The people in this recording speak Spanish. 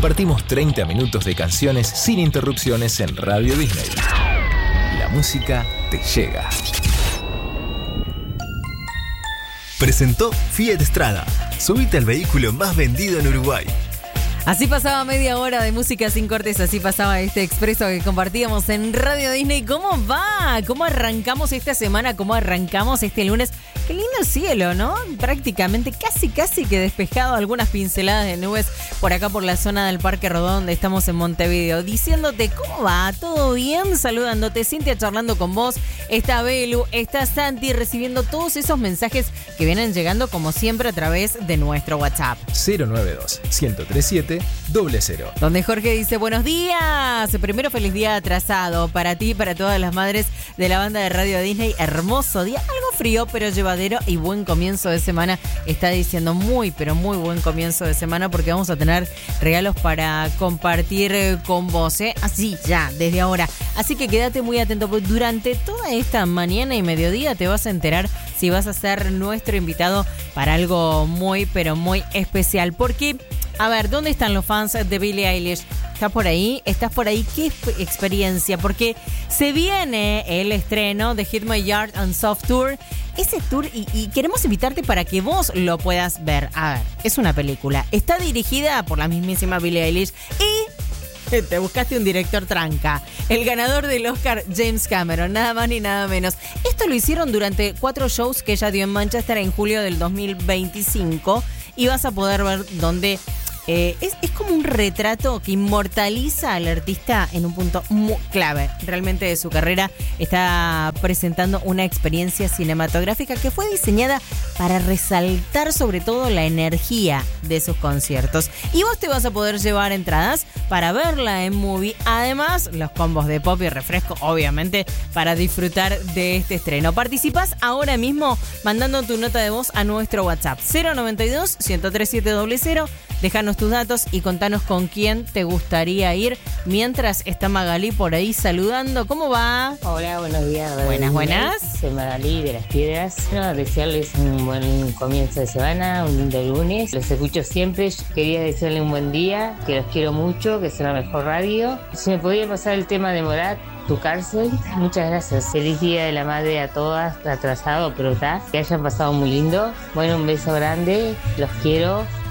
Compartimos 30 minutos de canciones sin interrupciones en Radio Disney. La música te llega. Presentó Fiat Strada. Subite al vehículo más vendido en Uruguay. Así pasaba media hora de música sin cortes, así pasaba este expreso que compartíamos en Radio Disney. ¿Cómo va? ¿Cómo arrancamos esta semana? ¿Cómo arrancamos este lunes? Qué lindo cielo, ¿no? Prácticamente casi que despejado, algunas pinceladas de nubes por acá por la zona del Parque Rodó, donde estamos en Montevideo. Diciéndote, ¿cómo va? ¿Todo bien? Saludándote, Cintia charlando con vos. Está Belu, está Santi, recibiendo todos esos mensajes que vienen llegando como siempre a través de nuestro WhatsApp. 092-1037-00. Donde Jorge dice, buenos días. Primero, feliz día atrasado para ti y para todas las madres de la banda de Radio Disney. Hermoso día, algo frío, pero llevadero y buen comienzo de semana. Está diciendo pero muy buen comienzo de semana, porque vamos a tener regalos para compartir con vos, así ya, desde ahora. Así que quédate muy atento, porque durante toda esta mañana y mediodía te vas a enterar si vas a ser nuestro invitado para algo muy especial. Porque, a ver, ¿dónde están los fans de Billie Eilish? ¿Estás por ahí? ¿Estás por ahí? ¿Qué experiencia? Porque se viene el estreno de Hit My Yard and Soft Tour. Ese tour, y queremos invitarte para que vos lo puedas ver. A ver, es una película. Está dirigida por la mismísima Billie Eilish y te buscaste un director tranca. El ganador del Oscar, James Cameron, nada más ni nada menos. Esto lo hicieron durante 4 shows que ella dio en Manchester en julio del 2025. Y vas a poder ver donde es como un retrato que inmortaliza al artista en un punto muy clave realmente de su carrera. Está presentando una experiencia cinematográfica que fue diseñada para resaltar sobre todo la energía de sus conciertos. Y vos te vas a poder llevar entradas para verla en movie. Además, los combos de pop y refresco, obviamente, para disfrutar de este estreno. Participás ahora mismo mandando tu nota de voz a nuestro WhatsApp 092-103700. Déjanos tus datos y contanos con quién te gustaría ir. Mientras está Magalí por ahí saludando. ¿Cómo va? Hola, buenos días. Buenas. Soy Magalí de Las Piedras. Bueno, desearles un buen comienzo de semana, un lindo lunes. Los escucho siempre. Quería desearles un buen día, que los quiero mucho, que sea la mejor radio. Si me podía pasar el tema de Morat, Tu Cárcel. Muchas gracias. Feliz Día de la Madre a todas, atrasado, pero está. Que hayan pasado muy lindo. Bueno, un beso grande. Los quiero.